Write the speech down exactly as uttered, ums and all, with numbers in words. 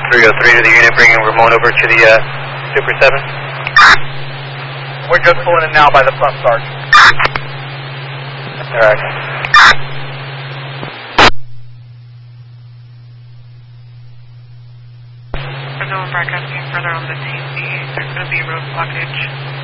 three oh three to the unit, bringing Ramon over to the uh, Super seven. We're just pulling in now by the front start. Alright. For no one broadcasting further on the T C, there's going to be road blockage.